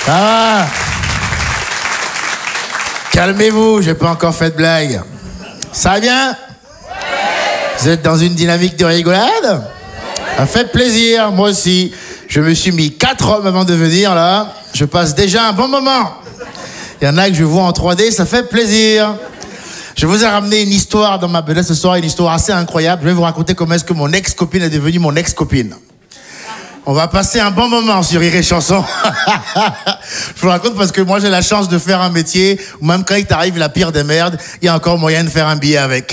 Ça va? Calmez-vous, j'ai pas encore fait de blague. Ça va bien? Vous êtes dans une dynamique de rigolade? Ça fait plaisir, moi aussi. Je me suis mis 4 hommes avant de venir, là. Je passe déjà un bon moment. Il y en a que je vois en 3D, ça fait plaisir. Je vous ai ramené une histoire dans ma bedaine ce soir, une histoire assez incroyable. Je vais vous raconter comment est-ce que mon ex-copine est devenue mon ex-copine. On va passer un bon moment sur Rire et Chanson. Je vous raconte parce que moi j'ai la chance de faire un métier où même quand il t'arrive la pire des merdes, il y a encore moyen de faire un billet avec.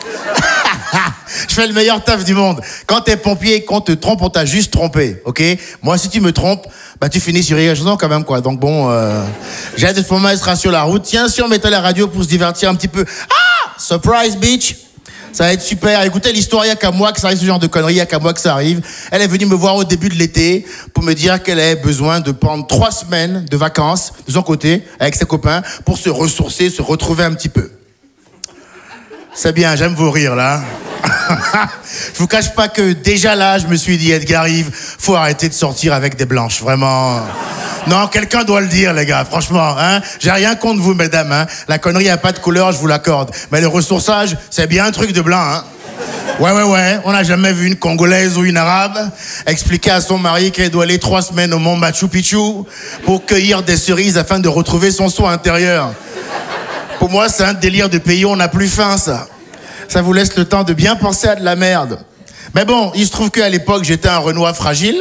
Je fais le meilleur taf du monde. Quand t'es pompier et qu'on te trompe, on t'a juste trompé, ok? Moi, si tu me trompes, bah tu finis sur Rire et Chanson quand même, quoi. Donc bon, j'aide ce moment, elle sera sur la route. Tiens, si on mettait la radio pour se divertir un petit peu. Ah! Surprise, bitch! Ça va être super. Écoutez, l'histoire, il n'y a qu'à moi que ça arrive, ce genre de conneries, il n'y a qu'à moi que ça arrive. Elle est venue me voir au début de l'été pour me dire qu'elle avait besoin de prendre 3 semaines de vacances de son côté, avec ses copains, pour se ressourcer, se retrouver un petit peu. C'est bien, j'aime vos rires, là. Je vous cache pas que déjà là, je me suis dit, Edgar Yves, faut arrêter de sortir avec des blanches, vraiment. Non, quelqu'un doit le dire, les gars, franchement, hein. J'ai rien contre vous, mesdames, hein. La connerie a pas de couleur, je vous l'accorde. Mais le ressourçage, c'est bien un truc de blanc, hein. Ouais, on n'a jamais vu une Congolaise ou une Arabe expliquer à son mari qu'elle doit aller 3 semaines au mont Machu Picchu pour cueillir des cerises afin de retrouver son soi intérieur. Pour moi, c'est un délire de pays où on n'a plus faim, ça. Ça vous laisse le temps de bien penser à de la merde. Mais bon, il se trouve qu'à l'époque, j'étais un Renoir fragile.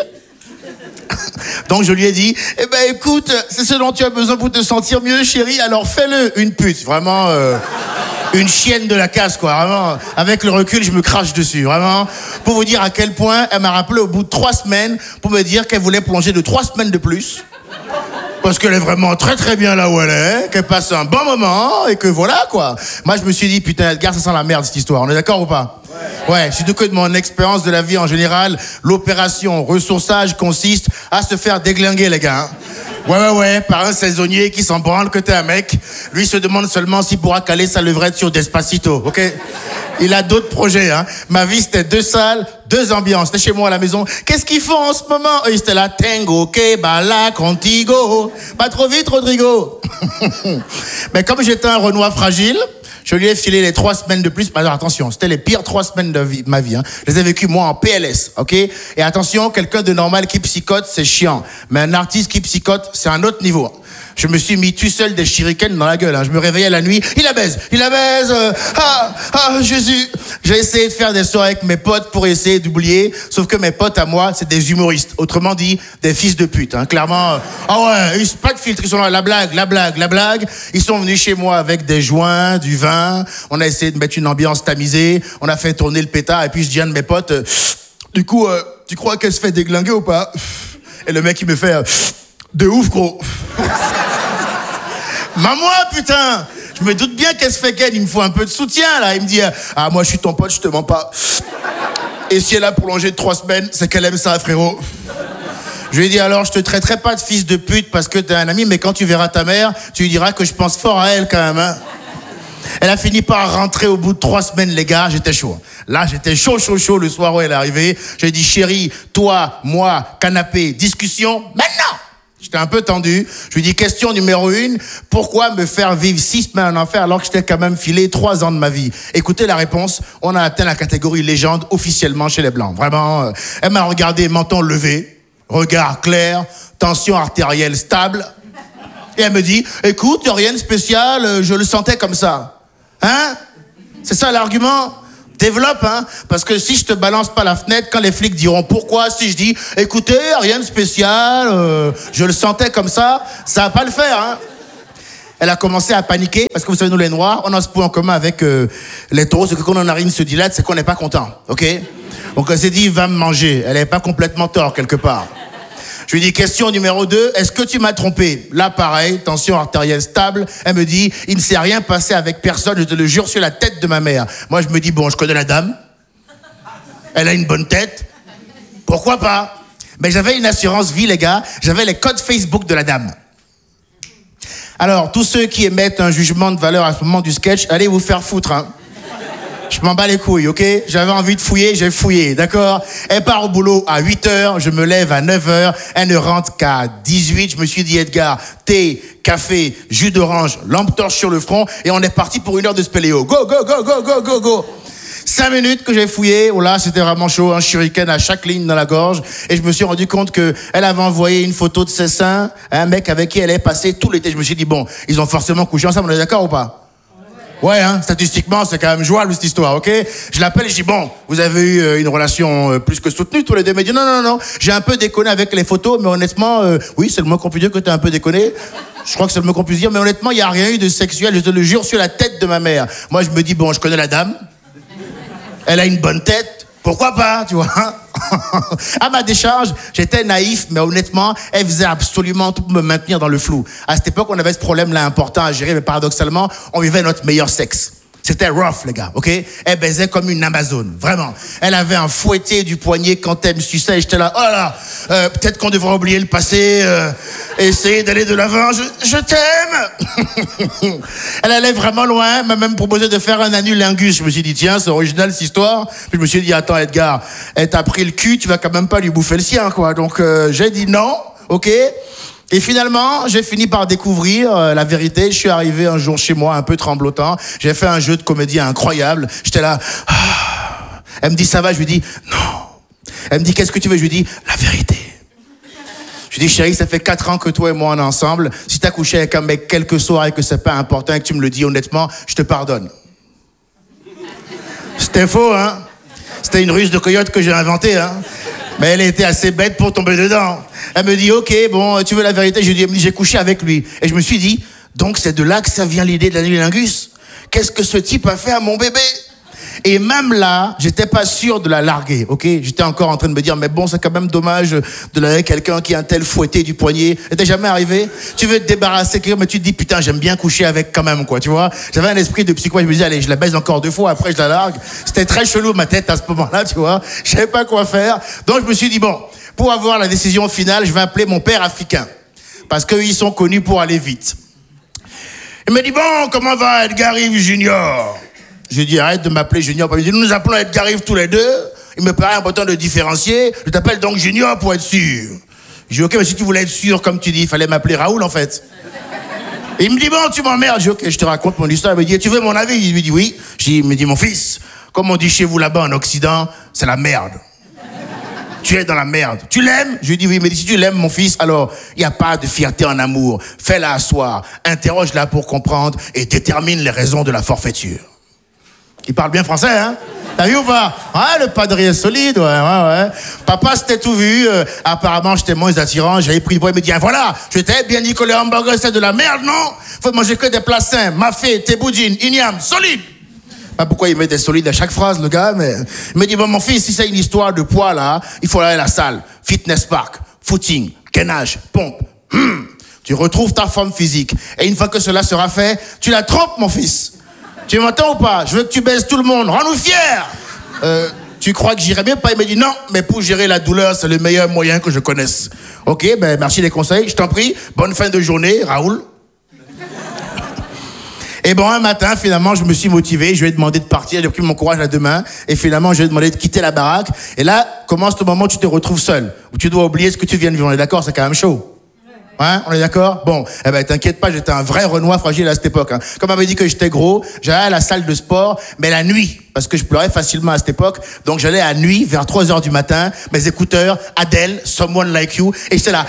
Donc je lui ai dit, eh ben écoute, c'est ce dont tu as besoin pour te sentir mieux, chérie, alors fais-le. Une pute, vraiment une chienne de la casse, quoi. Vraiment, avec le recul, je me crache dessus, vraiment. Pour vous dire à quel point elle m'a rappelé au bout de 3 semaines pour me dire qu'elle voulait plonger de 3 semaines de plus. Parce qu'elle est vraiment très très bien là où elle est, qu'elle passe un bon moment et que voilà quoi. Moi je me suis dit putain Edgar ça sent la merde cette histoire, on est d'accord ou pas? Ouais, surtout que de mon expérience de la vie en général, l'opération ressourçage consiste à se faire déglinguer les gars. Hein. Ouais, par un saisonnier qui s'en branle que t'es un mec. Lui se demande seulement s'il pourra caler sa levrette sur Despacito, ok? Il a d'autres projets, hein. Ma vie, c'était 2 salles, 2 ambiances. C'était chez moi à la maison. Qu'est-ce qu'ils font en ce moment? Eux, c'était là, tango, ok, bala, contigo. Pas trop vite, Rodrigo. Mais comme j'étais un Renoir fragile, je lui ai filé les 3 semaines de plus. Alors attention, c'était les pires 3 semaines de ma vie. Hein. Je les ai vécues moi en PLS, ok? Et attention, quelqu'un de normal qui psychote, c'est chiant. Mais un artiste qui psychote, c'est un autre niveau. Je me suis mis tout seul des shurikens dans la gueule. Hein. Je me réveillais la nuit, il la baise. Jésus. J'ai essayé de faire des soirées avec mes potes pour essayer d'oublier. Sauf que mes potes à moi, c'est des humoristes. Autrement dit, des fils de pute. Hein. Clairement, pas de filtre. Ils sont là, la blague. Ils sont venus chez moi avec des joints, du vin. On a essayé de mettre une ambiance tamisée. On a fait tourner le pétard. Et puis je dis à un de mes potes, du coup, tu crois qu'elle se fait déglinguer ou pas? Et le mec, il me fait, de ouf, gros. Maman, putain! Je me doute bien qu'elle se fait qu'elle, il me faut un peu de soutien, là. Il me dit, ah, moi, je suis ton pote, je te mens pas. Et si elle a prolongé de 3 semaines, c'est qu'elle aime ça, frérot. Je lui ai dit, alors, je te traiterai pas de fils de pute parce que t'es un ami, mais quand tu verras ta mère, tu lui diras que je pense fort à elle, quand même, hein. Elle a fini par rentrer au bout de 3 semaines, les gars, j'étais chaud. Là, j'étais chaud le soir où elle est arrivée. J'ai dit, chérie, toi, moi, canapé, discussion, maintenant! J'étais un peu tendu. Je lui dis, question numéro 1, pourquoi me faire vivre 6 semaines en enfer alors que j'étais quand même filé 3 ans de ma vie? Écoutez la réponse, on a atteint la catégorie légende officiellement chez les Blancs. Vraiment, elle m'a regardé, menton levé, regard clair, tension artérielle stable. Et elle me dit, écoute, rien de spécial, je le sentais comme ça. Hein? C'est ça l'argument? Développe, hein, parce que si je te balance pas la fenêtre, quand les flics diront pourquoi, si je dis, écoutez, rien de spécial, je le sentais comme ça va pas le faire, hein. Elle a commencé à paniquer, parce que vous savez, nous les Noirs, on a ce point en commun avec les taureaux, c'est que quand nos narines se dilatent, c'est qu'on n'est pas content, ok? Donc elle s'est dit, va me manger, elle n'avait pas complètement tort quelque part. Je lui dis, question numéro 2, est-ce que tu m'as trompé? Là, pareil, tension artérielle stable. Elle me dit, il ne s'est rien passé avec personne, je te le jure sur la tête de ma mère. Moi, je me dis, bon, je connais la dame. Elle a une bonne tête. Pourquoi pas? Mais j'avais une assurance vie, les gars. J'avais les codes Facebook de la dame. Alors, tous ceux qui émettent un jugement de valeur à ce moment du sketch, allez vous faire foutre, hein. Je m'en bats les couilles, ok? J'avais envie de fouiller, j'ai fouillé, d'accord? Elle part au boulot à 8h, je me lève à 9h, elle ne rentre qu'à 18h. Je me suis dit, Edgar, thé, café, jus d'orange, lampe torche sur le front, et on est parti pour 1 heure de spéléo. Go, go, go, go, go, go, go! 5 minutes que j'ai fouillé, oh là, c'était vraiment chaud, un shuriken à chaque ligne dans la gorge, et je me suis rendu compte que elle avait envoyé une photo de ses seins à un mec avec qui elle est passée tout l'été. Je me suis dit, bon, ils ont forcément couché ensemble, on est d'accord ou pas? Ouais, hein, statistiquement, c'est quand même jouable cette histoire, ok? Je l'appelle et je dis, bon, vous avez eu une relation plus que soutenue tous les deux. Il me dit, non, j'ai un peu déconné avec les photos, mais honnêtement, oui, c'est le mot qu'on peut dire que t'as un peu déconné. Je crois que c'est le mot qu'on peut dire, mais honnêtement, il n'y a rien eu de sexuel, je te le jure sur la tête de ma mère. Moi, je me dis, bon, je connais la dame, elle a une bonne tête, pourquoi pas, tu vois? À ma décharge, j'étais naïf, mais honnêtement, elle faisait absolument tout pour me maintenir dans le flou. À cette époque, on avait ce problème-là important à gérer, mais paradoxalement, on vivait notre meilleur sexe. C'était rough, les gars, ok? Elle baisait comme une Amazone, vraiment. Elle avait un fouetté du poignet quand elle me suçait et j'étais là, oh là là, peut-être qu'on devrait oublier le passé, essayer d'aller de l'avant, je t'aime. Elle allait vraiment loin, m'a même proposé de faire un anulingus. Je me suis dit, tiens, c'est original cette histoire. Puis je me suis dit, attends, Edgar, elle t'a pris le cul, tu vas quand même pas lui bouffer le sien, quoi. Donc j'ai dit non, ok? Et finalement, j'ai fini par découvrir la vérité. Je suis arrivé un jour chez moi un peu tremblotant. J'ai fait un jeu de comédie incroyable. J'étais là. Ah. Elle me dit, ça va? Je lui dis, non. Elle me dit, qu'est-ce que tu veux? Je lui dis, la vérité. Je lui dis, chérie, ça fait 4 ans que toi et moi on est ensemble. Si t'as couché avec un mec quelques soirs et que c'est pas important et que tu me le dis honnêtement, je te pardonne. C'était faux, hein? C'était une ruse de coyote que j'ai inventée, hein? Mais elle était assez bête pour tomber dedans. Elle me dit, ok, bon, tu veux la vérité? Je lui dis, j'ai couché avec lui. Et je me suis dit, donc c'est de là que ça vient l'idée de l'anulingus. Qu'est-ce que ce type a fait à mon bébé? Et même là, j'étais pas sûr de la larguer, ok? J'étais encore en train de me dire, mais bon, c'est quand même dommage de larguer quelqu'un qui a un tel fouetté du poignet. Ça t'est jamais arrivé? Tu veux te débarrasser, mais tu te dis, putain, j'aime bien coucher avec quand même, quoi, tu vois? J'avais un esprit de psycho, je me disais, allez, je la baise encore 2 fois, après je la largue. C'était très chelou ma tête à ce moment-là, tu vois? Je savais pas quoi faire. Donc je me suis dit, bon, pour avoir la décision finale, je vais appeler mon père africain. Parce qu'eux, ils sont connus pour aller vite. Il me dit, bon, comment va Edgar Yves Junior? Je dis, arrête de m'appeler Junior. Il me dit, nous appelons Edgar Yves tous les deux. Il me paraît important de différencier. Je t'appelle donc Junior pour être sûr. Je dis, ok, mais si tu voulais être sûr, comme tu dis, il fallait m'appeler Raoul, en fait. Et il me dit, bon, tu m'emmerdes. Je dis, ok, je te raconte mon histoire. Il me dit, tu veux mon avis? Il me dit, oui. Il me dit, mon fils, comme on dit chez vous là-bas en Occident, c'est la merde. Tu es dans la merde. Tu l'aimes? Je lui dis, oui, mais si tu l'aimes, mon fils, alors, il n'y a pas de fierté en amour. Fais-la asseoir. Interroge-la pour comprendre et détermine les raisons de la forfaiture. Il parle bien français, hein? T'as vu ou pas? Ouais, le padre est solide, ouais. Papa, c'était tout vu. Apparemment, j'étais moins attirant. J'avais pris le poids. Il me dit, ah, voilà, je t'ai bien dit que les hamburgers, c'est de la merde, non? Faut manger que des plats sains. Mafé, téboudine, igname, solide. Pas pourquoi il met des solides à chaque phrase, le gars, mais il me dit, bon, mon fils, si c'est une histoire de poids, là, il faut aller à la salle. Fitness park, footing, gainage, pompe. Tu retrouves ta forme physique. Et une fois que cela sera fait, tu la trompes, mon fils. Tu m'entends ou pas? Je veux que tu baises tout le monde. Rends-nous fiers. Tu crois que j'irais bien pas? Il me dit non, mais pour gérer la douleur, c'est le meilleur moyen que je connaisse. Ok, ben merci des conseils. Je t'en prie. Bonne fin de journée, Raoul. Et bon, un matin, finalement, je me suis motivé. Je lui ai demandé de partir. J'ai pris mon courage à 2 mains. Et finalement, je lui ai demandé de quitter la baraque. Et là, commence le moment où tu te retrouves seul. Où tu dois oublier ce que tu viens de vivre. On est d'accord? C'est quand même chaud. Hein, on est d'accord? Bon, eh ben t'inquiète pas, j'étais un vrai Renoir fragile à cette époque. Hein. Comme on m'avait dit que j'étais gros, j'allais à la salle de sport, mais la nuit, parce que je pleurais facilement à cette époque. Donc j'allais à nuit, vers 3h du matin, mes écouteurs, Adele, Someone Like You, et j'étais là.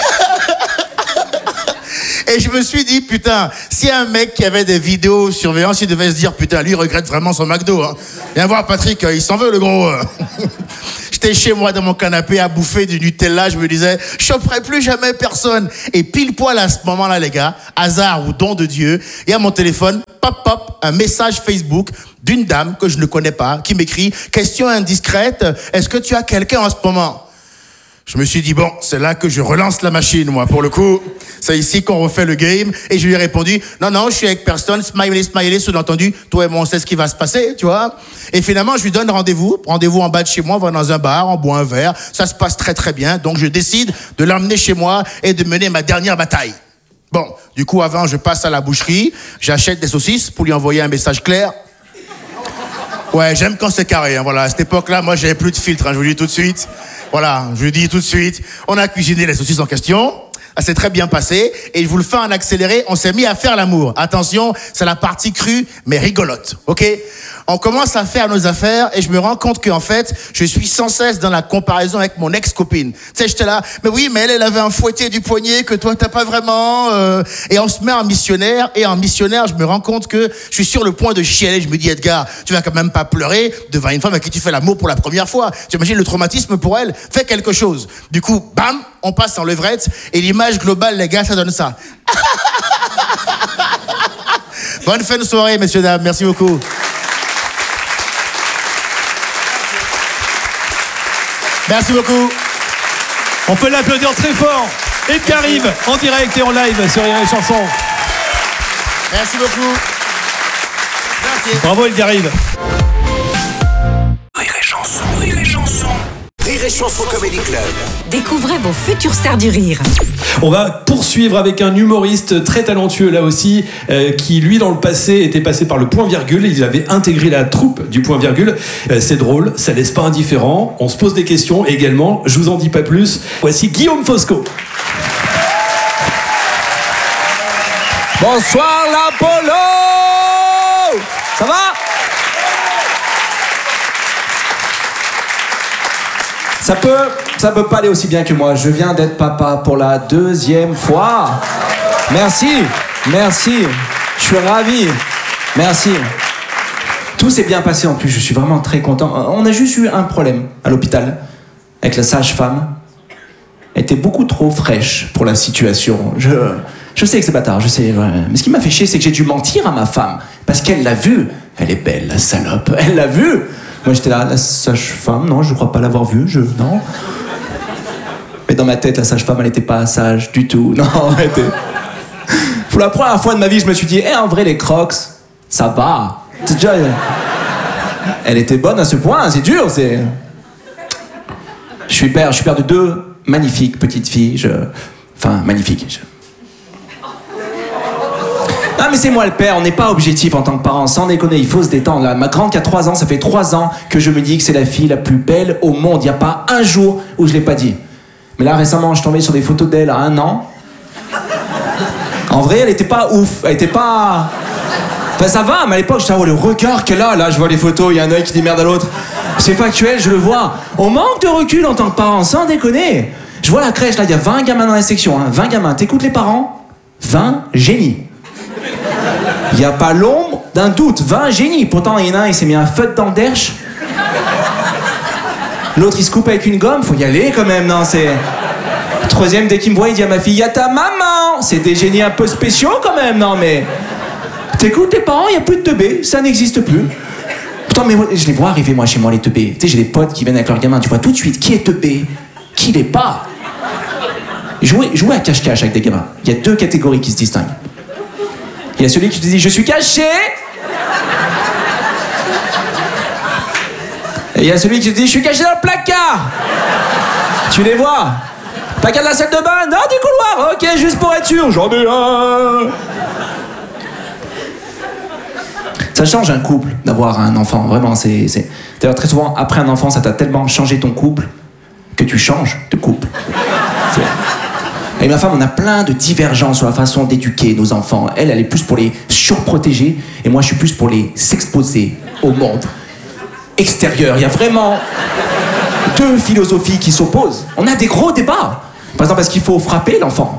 Et je me suis dit, putain, si un mec qui avait des vidéos surveillance, il devait se dire, putain, lui, il regrette vraiment son McDo. Hein. Viens voir Patrick, il s'en veut, le gros. J'étais chez moi dans mon canapé à bouffer du Nutella, je me disais, je choperai plus jamais personne. Et pile poil à ce moment-là, les gars, hasard ou don de Dieu, il y a mon téléphone, pop, un message Facebook d'une dame que je ne connais pas, qui m'écrit, question indiscrète, est-ce que tu as quelqu'un en ce moment? Je me suis dit, bon, c'est là que je relance la machine, moi, pour le coup. C'est ici qu'on refait le game. Et je lui ai répondu, non, je suis avec personne, smiley, sous-entendu, toi et moi, on sait ce qui va se passer, tu vois. Et finalement, je lui donne rendez-vous en bas de chez moi, on va dans un bar, on boit un verre, ça se passe très très bien. Donc je décide de l'emmener chez moi et de mener ma dernière bataille. Bon, du coup, avant, je passe à la boucherie, j'achète des saucisses pour lui envoyer un message clair. Ouais, j'aime quand c'est carré. Hein, voilà, à cette époque-là, moi, j'avais plus de filtre. Hein, je vous le dis tout de suite. Voilà, je vous le dis tout de suite. On a cuisiné les saucisses en question. Ça s'est très bien passé. Et je vous le fais en accéléré. On s'est mis à faire l'amour. Attention, c'est la partie crue, mais rigolote. Ok? On commence à faire nos affaires et je me rends compte qu'en fait, je suis sans cesse dans la comparaison avec mon ex-copine. Tu sais, j'étais là, mais oui, mais elle avait un fouetté du poignet que toi, t'as pas vraiment. Et on se met en missionnaire. Et en missionnaire, je me rends compte que je suis sur le point de chialer. Je me dis, Edgar, tu vas quand même pas pleurer devant une femme avec qui tu fais l'amour pour la première fois. Tu imagines le traumatisme pour elle? Fais quelque chose. Du coup, bam, on passe en levrette. Et l'image globale, les gars, ça donne ça. Bonne fin de soirée, messieurs, dames. Merci beaucoup. Merci beaucoup. On peut l'applaudir très fort. Edgar Rive, en direct et en live sur Rire et Chanson. Merci beaucoup. Merci. Bravo Edgar Rive. Rire et Chanson, Rire et Chanson. Rire et Chanson Comedy Club. Découvrez vos futures stars du rire. On va poursuivre avec un humoriste très talentueux là aussi, qui lui dans le passé était passé par le point virgule. Il avait intégré la troupe du point virgule. C'est drôle, ça laisse pas indifférent. On se pose des questions également. Je vous en dis pas plus. Voici Guillaume Fosco. Bonsoir l'Apollo. Ça va? Ça peut pas aller aussi bien que moi. Je viens d'être papa pour la 2e fois. Merci. Je suis ravi. Merci. Tout s'est bien passé en plus. Je suis vraiment très content. On a juste eu un problème à l'hôpital avec la sage-femme. Elle était beaucoup trop fraîche pour la situation. Je sais que c'est bâtard, je sais. Ouais. Mais ce qui m'a fait chier, c'est que j'ai dû mentir à ma femme. Parce qu'elle l'a vue. Elle est belle, la salope. Elle l'a vue. Moi, j'étais là, la sage-femme, non, je crois pas l'avoir vue, non. Mais dans ma tête, la sage-femme, elle était pas sage du tout. Non, elle était... Pour la première fois de ma vie, je me suis dit, en vrai, les Crocs, ça va. C'est déjà... Elle était bonne à ce point, c'est dur, c'est... Je suis père de 2 magnifiques petites filles, Enfin, magnifiques. Non mais c'est moi le père, on n'est pas objectif en tant que parent, sans déconner, il faut se détendre. Là, ma grande qui a 3 ans, ça fait 3 ans que je me dis que c'est la fille la plus belle au monde. Il n'y a pas un jour où je l'ai pas dit. Mais là récemment, je tombais sur des photos d'elle à 1 an. En vrai, elle était pas ouf, elle était pas... Enfin ça va, mais à l'époque, j'étais le regard qu'elle a, là je vois les photos, il y a un œil qui dit merde à l'autre. C'est factuel, je le vois. On manque de recul en tant que parent, sans déconner. Je vois la crèche, là, il y a 20 gamins dans la section, 20 gamins. T'écoutes les parents? 20 génies. Il n'y a pas l'ombre d'un doute, 20 génies. Pourtant, il y en a un, il s'est mis un feutre dans le derche. L'autre, il se coupe avec une gomme, faut y aller quand même, non, c'est... Troisième, dès qu'il me voit, il dit à ma fille, y a ta maman. C'est des génies un peu spéciaux quand même, non, mais... T'écoutes les parents, il n'y a plus de teubés, ça n'existe plus. Pourtant, mais je les vois arriver, moi, chez moi, les teubés. Tu sais, j'ai des potes qui viennent avec leurs gamins, tu vois tout de suite qui est teubé, qui l'est pas. Jouer à cache-cache avec des gamins. Il y a 2 catégories qui se distinguent. Il y a celui qui te dit « Je suis caché !» Et il y a celui qui te dit « Je suis caché dans le placard !» Tu les vois. Placard de la salle de bain, non, du couloir, ok, juste pour être sûr, j'en ai un. Ça change un couple d'avoir un enfant, vraiment, c'est... D'ailleurs, très souvent, après un enfant, ça t'a tellement changé ton couple que tu changes de couple. Avec ma femme, on a plein de divergences sur la façon d'éduquer nos enfants. Elle est plus pour les surprotéger, et moi, je suis plus pour les s'exposer au monde extérieur. Il y a vraiment 2 philosophies qui s'opposent. On a des gros débats. Par exemple, est-ce qu'il faut frapper l'enfant?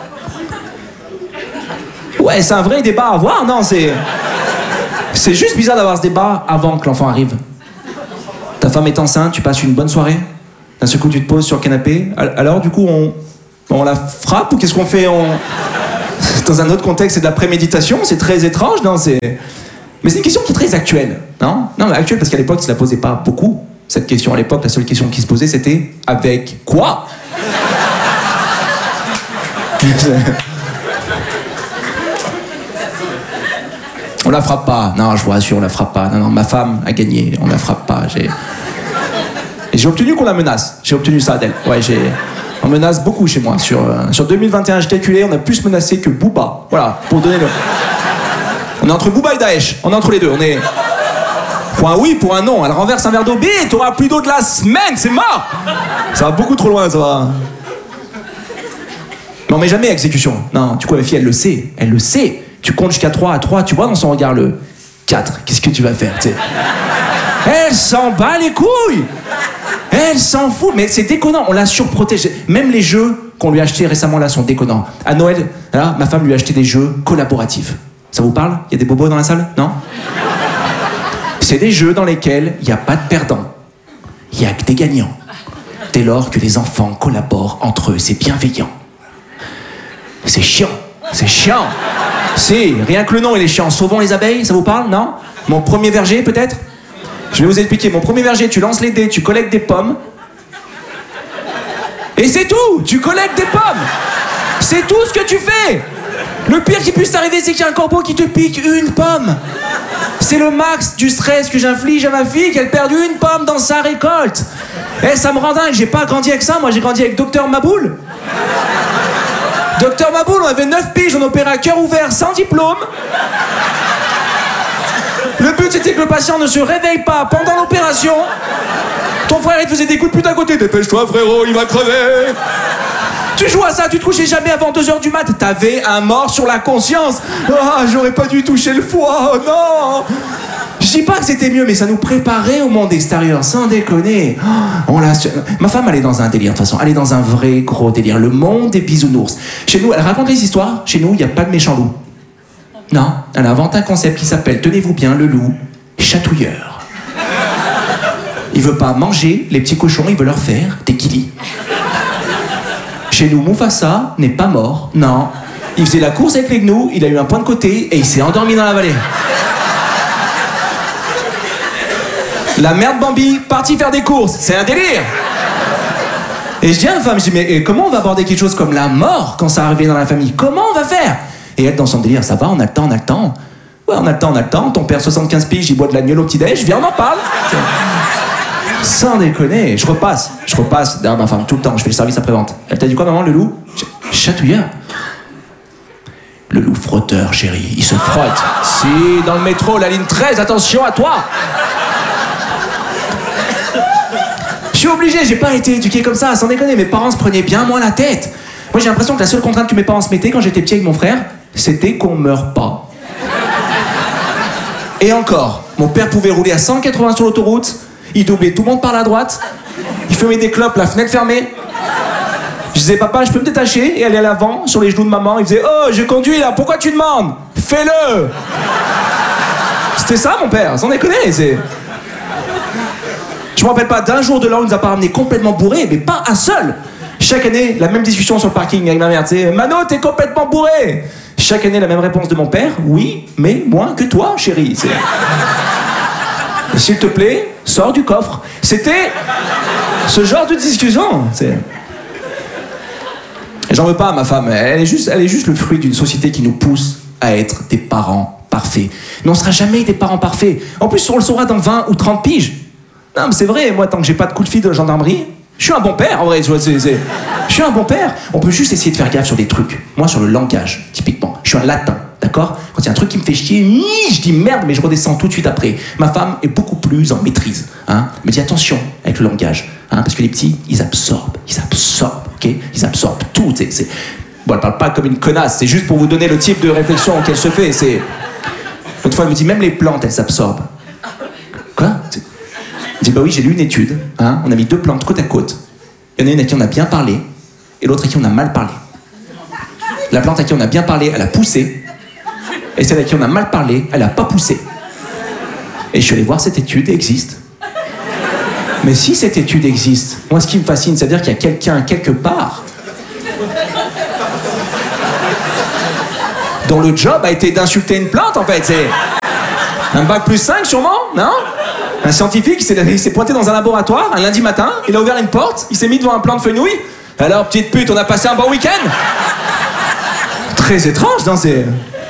Ouais, c'est un vrai débat à avoir, non, c'est juste bizarre d'avoir ce débat avant que l'enfant arrive. Ta femme est enceinte, tu passes une bonne soirée, d'un seul coup, tu te poses sur le canapé. Alors, du coup, on la frappe ou qu'est-ce qu'on fait? Dans un autre contexte, c'est de la préméditation, c'est très étrange, non? Mais c'est une question qui est très actuelle, non? Non, mais actuelle parce qu'à l'époque, ils ne se la posaient pas beaucoup. Cette question à l'époque, la seule question qui se posait, c'était « Avec quoi ?» On la frappe pas. Non, je vous rassure, on la frappe pas. Non, ma femme a gagné, on la frappe pas. Et j'ai obtenu qu'on la menace. J'ai obtenu ça d'elle. Ouais, on menace beaucoup chez moi. Sur 2021, j'ai calculé, on a plus menacé que Booba. Voilà, pour donner le... On est entre Booba et Daesh. On est entre les deux. On est... Pour un oui, pour un non. Elle renverse un verre d'eau, t'auras plus d'eau de la semaine, c'est mort. Ça va beaucoup trop loin, ça va. Mais on met jamais à exécution. Non, du coup, la fille, elle le sait. Elle le sait. Tu comptes jusqu'à 3, à 3, tu vois dans son regard le 4. Qu'est-ce que tu vas faire, tu sais? Elle s'en bat les couilles. Elle s'en fout. Mais c'est déconnant, on la surprotège. Même les jeux qu'on lui a achetés récemment, là, sont déconnants. À Noël, là, ma femme lui a acheté des jeux collaboratifs. Ça vous parle? Il y a des bobos dans la salle? Non? C'est des jeux dans lesquels il n'y a pas de perdants. Il n'y a que des gagnants. Dès lors que les enfants collaborent entre eux, c'est bienveillant. C'est chiant. C'est chiant. Si, rien que le nom, il est chiant. Sauvons les abeilles, ça vous parle? Non? Mon premier verger, peut-être? Je vais vous expliquer. Mon premier verger, tu lances les dés, tu collectes des pommes. Et c'est tout! Tu collectes des pommes! C'est tout ce que tu fais! Le pire qui puisse t'arriver, c'est qu'il y a un corbeau qui te pique une pomme. C'est le max du stress que j'inflige à ma fille qu'elle perde une pomme dans sa récolte. Eh, ça me rend dingue, j'ai pas grandi avec ça, moi j'ai grandi avec Docteur Maboul. Docteur Maboul, on avait 9 piges, on opérait à cœur ouvert, sans diplôme. Le but c'était que le patient ne se réveille pas pendant l'opération. Ton frère il te faisait des coups de pute à côté, dépêche-toi frérot, il va crever. Tu joues à ça, tu te couchais jamais avant 2h du mat. T'avais un mort sur la conscience. Ah, j'aurais pas dû toucher le foie, oh non. Je dis pas que c'était mieux, mais ça nous préparait au monde extérieur, sans déconner. Oh, ma femme, elle est dans un délire, de toute façon. Elle est dans un vrai gros délire. Le monde des bisounours. Chez nous, elle raconte les histoires. Chez nous, il n'y a pas de méchant loup. Non, elle a inventé un concept qui s'appelle, tenez-vous bien, le loup chatouilleur. Il veut pas manger les petits cochons, il veut leur faire des kilis. Chez nous, Mufasa n'est pas mort, non. Il faisait la course avec les gnous, il a eu un point de côté et il s'est endormi dans la vallée. La mère de Bambi, partie faire des courses, c'est un délire. Et je dis à ma femme, je dis, mais comment on va aborder quelque chose comme la mort quand ça arrive dans la famille? Comment on va faire? Et elle, dans son délire, ça va, on a le temps, on a le temps. Ouais, on a le temps, on a le temps. Ton père, 75 piges, il boit de la gnôle au petit-déj, viens, on en parle. Sans déconner, je repasse derrière ma femme tout le temps, je fais le service après-vente. Elle t'a dit quoi, maman, le loup? Chatouilleur. Le loup frotteur, chérie, il se frotte. Si, dans le métro, la ligne 13, attention à toi. Je suis obligé, j'ai pas été éduqué comme ça, sans déconner, mes parents se prenaient bien moins la tête. Moi, j'ai l'impression que la seule contrainte que mes parents se mettaient quand j'étais petit avec mon frère, c'était qu'on meure pas. Et encore, mon père pouvait rouler à 180 sur l'autoroute, il doublait tout le monde par la droite, il fumait des clopes, la fenêtre fermée. Je disais, papa, je peux me détacher et aller à l'avant, sur les genoux de maman. Il faisait, oh, je conduis là, pourquoi tu demandes? Fais-le. C'était ça, mon père, sans déconner, c'est... Je me rappelle pas d'un jour de l'an où il nous a pas ramené complètement bourré, mais pas un seul. Chaque année, la même discussion sur le parking avec ma mère, tu sais, Mano, t'es complètement bourré. Chaque année, la même réponse de mon père, oui, mais moins que toi, chérie. S'il te plaît, sors du coffre. C'était ce genre de discussion. J'en veux pas à ma femme. Elle est juste le fruit d'une société qui nous pousse à être des parents parfaits. Mais on sera jamais des parents parfaits. En plus, on le saura dans 20 ou 30 piges. Non, mais c'est vrai, moi, tant que j'ai pas de coup de fil de la gendarmerie, je suis un bon père, en vrai. Je suis un bon père. On peut juste essayer de faire gaffe sur des trucs. Moi, sur le langage, typiquement. Je suis un latin, d'accord? Quand il y a un truc qui me fait chier, je dis merde, mais je redescends tout de suite après. Ma femme est beaucoup plus en maîtrise. Hein? Elle me dit attention avec le langage. Hein? Parce que les petits, ils absorbent, ok? Ils absorbent tout. Bon, elle parle pas comme une connasse, c'est juste pour vous donner le type de réflexion qu'elle se fait. L'autre fois, elle me dit même les plantes, elles s'absorbent. Quoi? Je dis bah oui, j'ai lu une étude, hein, on a mis 2 plantes côte à côte. Il y en a une à qui on a bien parlé, et l'autre à qui on a mal parlé. La plante à qui on a bien parlé, elle a poussé, et celle à qui on a mal parlé, elle a pas poussé. Et je suis allé voir cette étude, elle existe. Mais si cette étude existe, moi ce qui me fascine, c'est-à-dire qu'il y a quelqu'un quelque part dont le job a été d'insulter une plante en fait, c'est un bac plus 5 sûrement, non? Un scientifique, il s'est pointé dans un laboratoire un lundi matin, il a ouvert une porte, il s'est mis devant un plant de fenouil. Alors, petite pute, on a passé un bon week-end? Très étrange, non? Et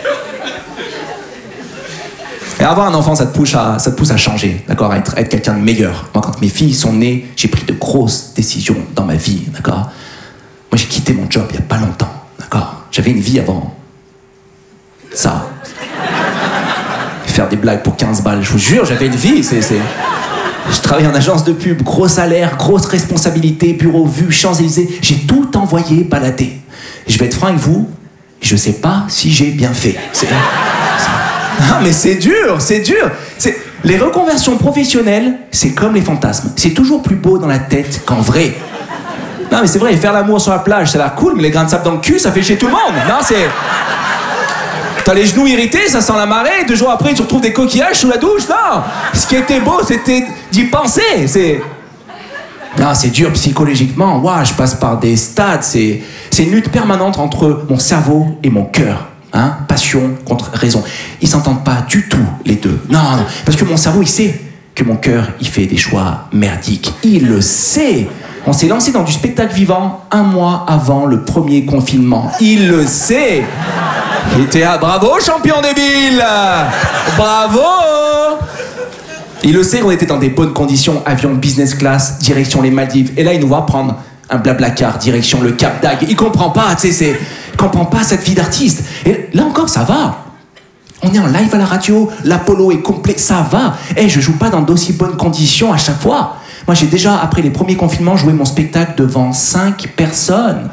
avoir un enfant, ça te pousse à changer, d'accord? À être quelqu'un de meilleur. Moi, quand mes filles sont nées, j'ai pris de grosses décisions dans ma vie, d'accord? Moi, j'ai quitté mon job il y a pas longtemps, d'accord? J'avais une vie avant ça. faire des blagues pour 15 balles. Je vous jure, j'avais une vie. Je travaille en agence de pub, gros salaire, grosse responsabilité, bureau vu, Champs-Élysées. J'ai tout envoyé balader. Je vais être franc avec vous, je sais pas si j'ai bien fait. Non, mais c'est dur. Les reconversions professionnelles, c'est comme les fantasmes. C'est toujours plus beau dans la tête qu'en vrai. Non, mais c'est vrai, faire l'amour sur la plage, ça a l'air cool, mais les grains de sable dans le cul, ça fait chier tout le monde. Non, c'est... T'as les genoux irrités, ça sent la marée, 2 jours après, tu retrouves des coquillages sous la douche. Non, ce qui était beau, c'était d'y penser. Non, c'est dur psychologiquement. Ouah, je passe par des stades. C'est une lutte permanente entre mon cerveau et mon cœur. Hein, passion contre raison. Ils s'entendent pas du tout, les deux. Non, parce que mon cerveau, il sait que mon cœur, il fait des choix merdiques. Il le sait. On s'est lancé dans du spectacle vivant 1 mois avant le premier confinement. Il le sait. Il était à bravo, champion débile. Bravo. Il le sait qu'on était dans des bonnes conditions, avion business class, direction les Maldives. Et là, il nous voit prendre un blablacar, direction le Cap d'Agde. Il comprend pas, tu sais, il comprend pas cette vie d'artiste. Et là encore, ça va. On est en live à la radio, l'Apollo est complet, ça va. Je joue pas dans d'aussi bonnes conditions à chaque fois. Moi, j'ai déjà, après les premiers confinements, joué mon spectacle devant 5 personnes.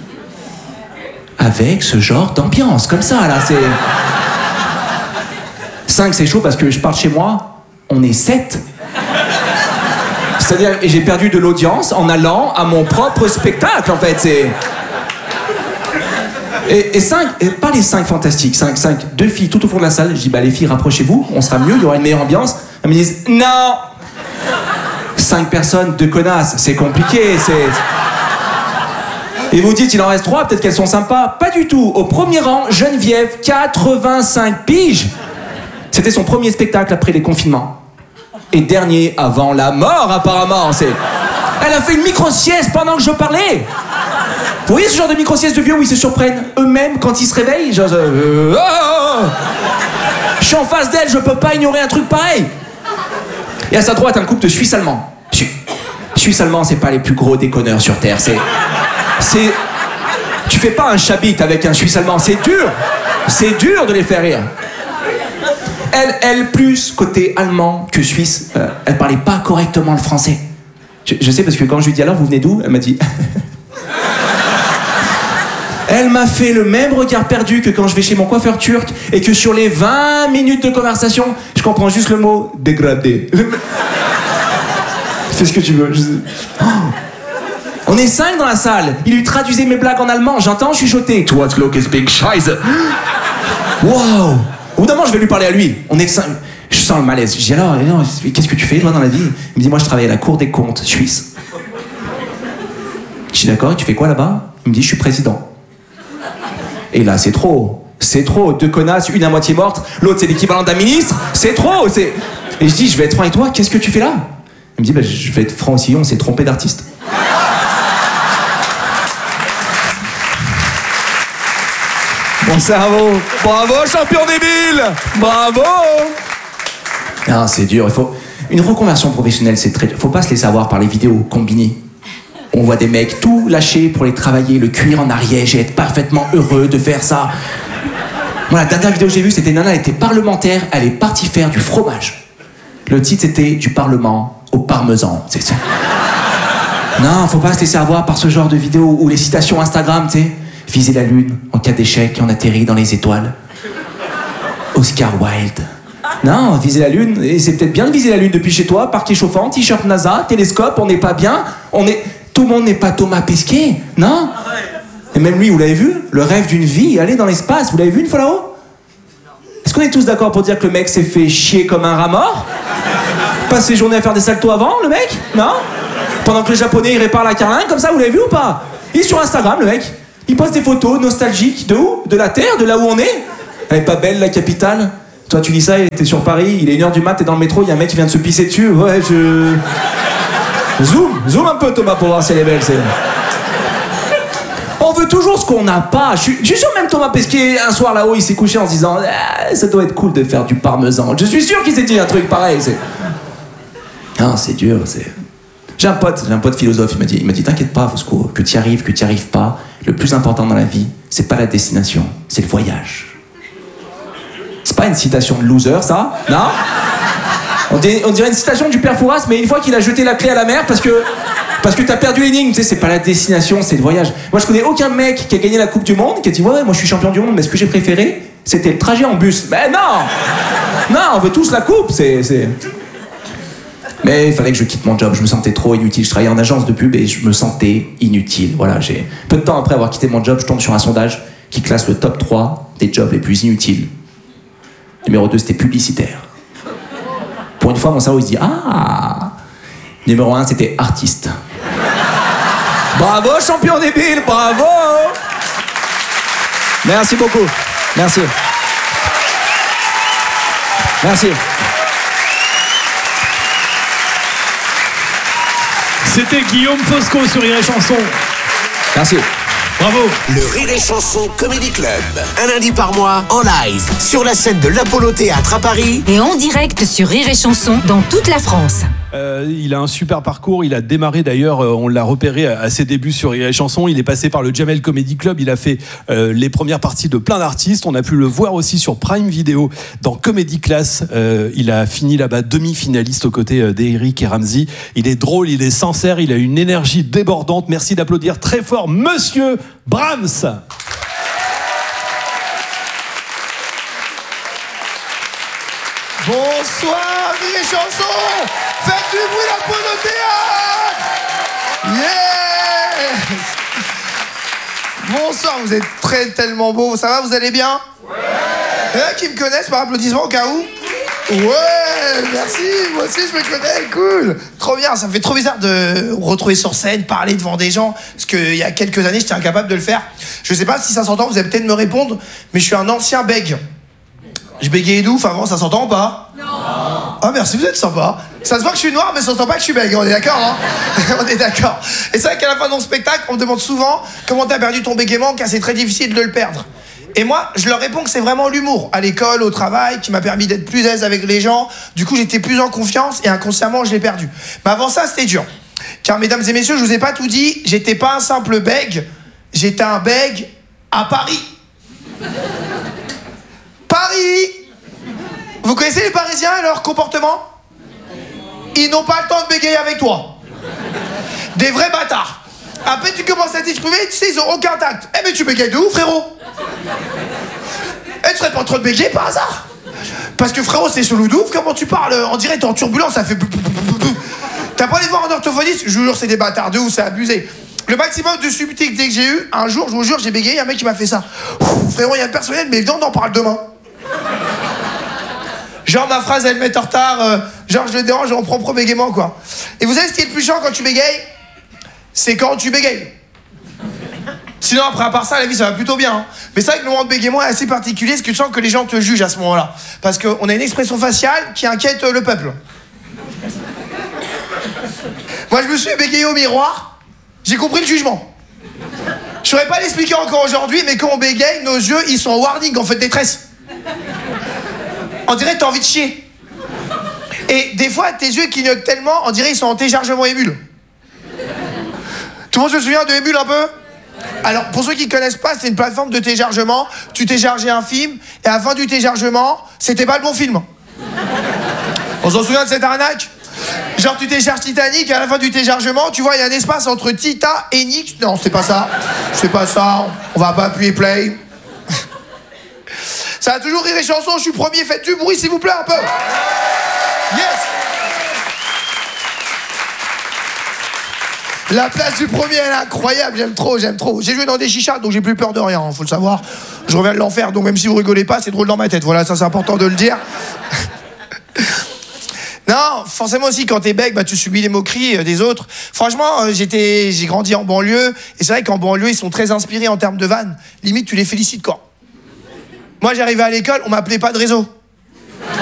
Avec ce genre d'ambiance, comme ça, là, c'est... 5, c'est chaud parce que je pars de chez moi, on est 7. C'est-à-dire, j'ai perdu de l'audience en allant à mon propre spectacle, en fait, c'est... Et 5, pas les 5 fantastiques, 5, 2 filles tout au fond de la salle. Je dis, les filles, rapprochez-vous, on sera mieux, il y aura une meilleure ambiance. Elles me disent, non. 5 personnes, 2 connasses, c'est compliqué, c'est... Et vous dites, il en reste 3, peut-être qu'elles sont sympas. Pas du tout. Au premier rang, Geneviève, 85 piges. C'était son premier spectacle après les confinements. Et dernier avant la mort, apparemment. Elle a fait une micro-sieste pendant que je parlais. Vous voyez ce genre de micro-sieste de vieux où ils se surprennent eux-mêmes quand ils se réveillent, genre... Je suis en face d'elle, je peux pas ignorer un truc pareil. Et à sa droite, un couple de Suisses allemands. Suisses allemands, c'est pas les plus gros déconneurs sur Terre, Tu fais pas un chabit avec un Suisse allemand, c'est dur de les faire rire. Elle plus côté allemand que suisse, elle parlait pas correctement le français. Je sais parce que quand je lui dis alors vous venez d'où, elle m'a dit... Elle m'a fait le même regard perdu que quand je vais chez mon coiffeur turc et que sur les 20 minutes de conversation, je comprends juste le mot dégradé. Fais ce que tu veux. On est 5 dans la salle. Il lui traduisait mes blagues en allemand. J'entends chuchoter. Toi, tu ist big Scheiße. Waouh. Au bout d'un moment, je vais lui parler à lui. On est 5. Je sens le malaise. Je dis alors, qu'est-ce que tu fais toi dans la vie? Il me dit, moi, je travaille à la Cour des comptes suisse. Je dis d'accord. Et tu fais quoi là-bas? Il me dit, je suis président. Et là, c'est trop. C'est trop. 2 connasses, une à moitié morte. L'autre, c'est l'équivalent d'un ministre. C'est trop. Et je dis, je vais être franc avec toi. Qu'est-ce que tu fais là? Il me dit, je vais être franc aussi. On s'est trompé d'artiste. Mon cerveau. Bravo, champion débile. Bravo. Non, c'est dur. Une reconversion professionnelle, c'est très dur. Faut pas se laisser avoir par les vidéos combinées. On voit des mecs tout lâcher pour les travailler, le cuir en Ariège et être parfaitement heureux de faire ça. Moi, la dernière vidéo que j'ai vue, c'était une nana, elle était parlementaire, elle est partie faire du fromage. Le titre, c'était du Parlement au parmesan. C'est ça. Non, faut pas se laisser avoir par ce genre de vidéo ou les citations Instagram, tu sais. Viser la lune, en cas d'échec, on atterrit dans les étoiles. Oscar Wilde. Non, viser la lune, et c'est peut-être bien de viser la lune depuis chez toi, parquet chauffant, t-shirt NASA, télescope, on n'est pas bien, tout le monde n'est pas Thomas Pesquet, non? Et même lui, vous l'avez vu? Le rêve d'une vie, aller dans l'espace, vous l'avez vu une fois là-haut? Est-ce qu'on est tous d'accord pour dire que le mec s'est fait chier comme un rat mort? Passe ses journées à faire des saltos avant, le mec? Non? Pendant que les Japonais, ils réparent la carlingue, comme ça, vous l'avez vu ou pas? Il est sur Instagram, le mec. Il poste des photos nostalgiques, de où? De la Terre, de là où on est? Elle est pas belle, la capitale? Toi, tu dis ça, t'es sur Paris, il est 1h du mat, t'es dans le métro, il y a un mec qui vient de se pisser dessus. Ouais, Zoom un peu, Thomas, pour voir si elle est belle, On veut toujours ce qu'on n'a pas. Je suis sûr même Thomas Pesquet, un soir là-haut, il s'est couché en se disant ça doit être cool de faire du parmesan. Je suis sûr qu'il s'est dit un truc pareil. Non, c'est dur, J'ai un pote philosophe, il m'a dit t'inquiète pas, Fosco, que tu y arrives pas, le plus important dans la vie, c'est pas la destination, c'est le voyage. C'est pas une citation de loser, ça? Non? On dirait une citation du père Fouras, mais une fois qu'il a jeté la clé à la mer parce que t'as perdu l'énigme, tu sais, c'est pas la destination, c'est le voyage. Moi, je connais aucun mec qui a gagné la Coupe du Monde qui a dit ouais, moi je suis champion du monde, mais ce que j'ai préféré, c'était le trajet en bus. Mais non! Non, on veut tous la coupe, c'est... Mais il fallait que je quitte mon job, je me sentais trop inutile. Je travaillais en agence de pub et je me sentais inutile. Voilà, peu de temps après avoir quitté mon job, je tombe sur un sondage qui classe le top 3 des jobs les plus inutiles. Numéro 2, c'était publicitaire. Pour une fois, mon cerveau il se dit ah. Numéro 1, c'était artiste. Bravo, champion débile, bravo. Merci beaucoup. Merci. Merci. C'était Guillaume Fosco sur Rire et Chanson. Merci. Bravo. Le Rire et Chanson Comedy Club. Un lundi par mois, en live, sur la scène de l'Apollo Théâtre à Paris. Et en direct sur Rire et Chanson dans toute la France. Il a un super parcours. Il a démarré d'ailleurs, on l'a repéré à ses débuts sur Rire et Chanson. Il est passé par le Jamel Comedy Club. Il a fait les premières parties de plein d'artistes. On a pu le voir aussi sur Prime Video dans Comedy Class. Il a fini là-bas demi-finaliste aux côtés d'Eric et Ramsey. Il est drôle, il est sincère, il a une énergie débordante. Merci d'applaudir très fort Monsieur Brahms. Bonsoir, Rire et Chanson. Faites du bruit pour le théâtre. Yeah. Bonsoir, vous êtes tellement beaux. Ça va, vous allez bien? Ouais. Il y en a qui me connaissent par applaudissement au cas où? Ouais, merci, moi aussi je me connais, cool. Trop bien, ça me fait trop bizarre de me retrouver sur scène, parler devant des gens, parce qu'il y a quelques années j'étais incapable de le faire. Je sais pas si ça s'entend, vous allez peut-être me répondre, mais je suis un ancien bègue. Je bégayais d'ouf avant, ça s'entend ou pas? Non. Ah merci, vous êtes sympa. Ça se voit que je suis noir, mais ça s'entend pas que je suis bègue, on est d'accord, hein? On est d'accord. Et c'est vrai qu'à la fin de mon spectacle, on me demande souvent comment t'as perdu ton bégaiement, car c'est très difficile de le perdre. Et moi, je leur réponds que c'est vraiment l'humour, à l'école, au travail, qui m'a permis d'être plus à l'aise avec les gens. Du coup, j'étais plus en confiance et inconsciemment, je l'ai perdu. Mais avant ça, c'était dur. Car, mesdames et messieurs, je vous ai pas tout dit, j'étais pas un simple bègue, j'étais un bègue à Paris. Paris! Vous connaissez les Parisiens et leur comportement? Ils n'ont pas le temps de bégayer avec toi. Des vrais bâtards. Après, tu commences à t'exprimer, tu sais, ils ont aucun tact. Eh, mais tu bégayes de où, frérot? Eh, tu serais pas en train de bégayer par hasard? Parce que, frérot, c'est chelou de ouf, comment tu parles? On dirait t'es en turbulence, ça fait... T'as pas les voir en orthophoniste? Je vous jure, c'est des bâtards de ouf, c'est abusé. Le maximum de subtilité que j'ai eu, un jour, je vous jure, j'ai bégayé, un mec qui m'a fait ça. Frérot, il y a le personnel, mais viens, on en parle demain. Genre, ma phrase, elle me met en retard, genre, je le dérange, on prend pro bégaiement, quoi. Et vous savez ce qui est le plus chiant quand tu bégayes? C'est quand tu bégayes. Sinon, après, à part ça, la vie, ça va plutôt bien. Hein. Mais c'est vrai que le moment de bégaiement est assez particulier, parce que tu sens que les gens te jugent à ce moment-là. Parce qu'on a une expression faciale qui inquiète le peuple. Moi, je me suis bégayé au miroir, j'ai compris le jugement. Je saurais pas l'expliquer encore aujourd'hui, mais quand on bégaye, nos yeux, ils sont en warning, en fait, détresse. On dirait que t'as envie de chier. Et des fois, tes yeux clignotent tellement, on dirait qu'ils sont en téléchargement Emule. Tout le monde se souvient de Emule un peu? Alors, pour ceux qui ne connaissent pas, c'est une plateforme de téléchargement. Tu téléchargeais un film, et à la fin du téléchargement, c'était pas le bon film. On s'en souvient de cette arnaque? Genre, tu télécharges Titanic, et à la fin du téléchargement, tu vois, il y a un espace entre Tita et Nick. Non, c'est pas ça. C'est pas ça. On va pas appuyer play. Ça a toujours Rire et Chanson, je suis premier, faites du bruit, s'il vous plaît, un peu. Yes. La place du premier, elle est incroyable, j'aime trop. J'ai joué dans des chichas, donc j'ai plus peur de rien, hein, faut le savoir. Je reviens de l'enfer, donc même si vous rigolez pas, c'est drôle dans ma tête. Voilà, ça c'est important de le dire. Non, forcément aussi, quand t'es bec, bah, tu subis les moqueries des autres. Franchement, j'ai grandi en banlieue, et c'est vrai qu'en banlieue, ils sont très inspirés en termes de vannes. Limite, tu les félicites, quoi. Moi, j'arrivais à l'école, on m'appelait pas de réseau.